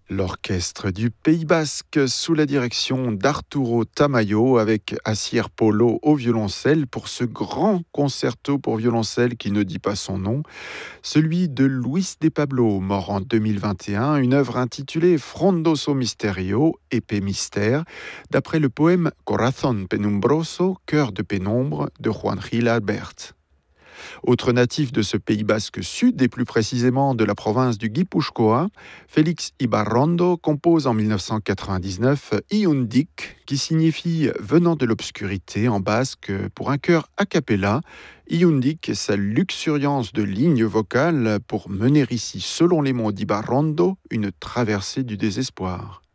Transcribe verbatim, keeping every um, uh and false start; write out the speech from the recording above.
L'orchestre du Pays Basque sous la direction d'Arturo Tamayo avec Asier Polo au violoncelle pour ce grand concerto pour violoncelle qui ne dit pas son nom, celui de Luis de Pablo, mort en deux mille vingt et un, une œuvre intitulée Frondoso Misterio, épée mystère, d'après le poème Corazón Penumbroso, cœur de pénombre de Juan Gil Albert. Autre natif de ce Pays basque sud, et plus précisément de la province du Guipuscoa, Félix Ibarrondo compose en dix-neuf cent quatre-vingt-dix-neuf Iundik, qui signifie « venant de l'obscurité » en basque pour un chœur a cappella. Iundik est sa luxuriance de lignes vocales pour mener ici, selon les mots d'Ibarrondo, une traversée du désespoir.